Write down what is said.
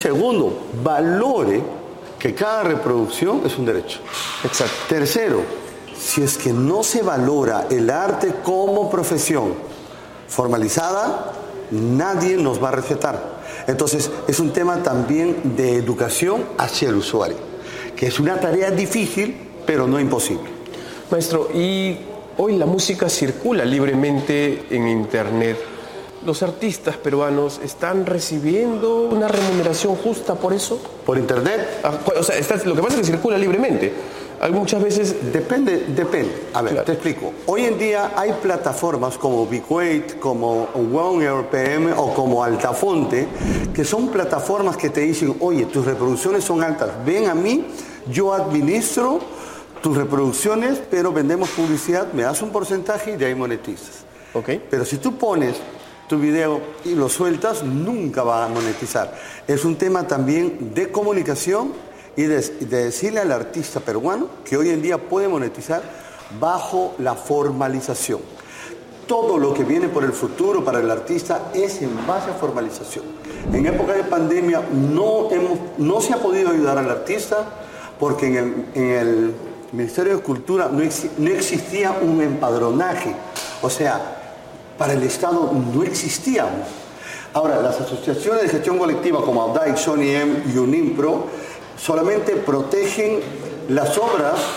Segundo, valore que cada reproducción es un derecho. Exacto. Tercero, si es que no se valora el arte como profesión formalizada, nadie nos va a respetar. Entonces, es un tema también de educación hacia el usuario, que es una tarea difícil, pero no imposible. Maestro, y hoy la música circula libremente en Internet. ¿Los artistas peruanos están recibiendo una remuneración justa por eso? ¿Por Internet? O sea, lo que pasa es que circula libremente. Hay muchas veces... Depende. A ver, Claro. Te explico. Hoy en día hay plataformas como Biquate, como OneRPM o como Altafonte, que son plataformas que te dicen, oye, tus reproducciones son altas, ven a mí, yo administro tus reproducciones, pero vendemos publicidad, me das un porcentaje y de ahí monetizas. Ok. Pero si tú pones tu video y lo sueltas, nunca va a monetizar. Es un tema también de comunicación y de decirle al artista peruano que hoy en día puede monetizar bajo la formalización. Todo lo que viene por el futuro para el artista es en base a formalización. En época de pandemia no se ha podido ayudar al artista porque en el Ministerio de Cultura no existía un empadronaje. O sea, para el Estado no existíamos. Ahora, las asociaciones de gestión colectiva como AUDAIC, Sony M y Unimpro solamente protegen las obras